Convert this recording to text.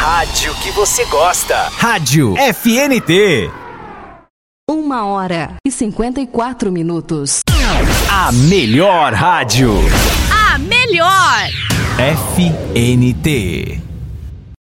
rádio que você gosta. Rádio FNT. 1h54. A melhor rádio. A melhor. FNT.